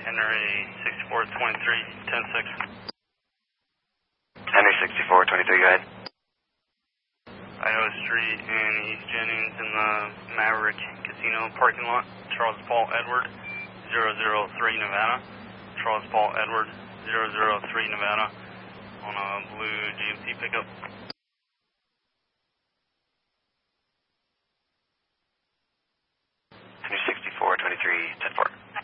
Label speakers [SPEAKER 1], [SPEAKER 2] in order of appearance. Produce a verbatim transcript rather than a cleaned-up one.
[SPEAKER 1] Henry sixty-four twenty-three, ten six.
[SPEAKER 2] Henry sixty-four twenty-three, go ahead.
[SPEAKER 1] Iowa Street in East Jennings in the Maverick Casino parking lot. Charles Paul Edward, zero zero three Nevada. Charles Paul Edward, zero zero three Nevada on a blue G M C pickup.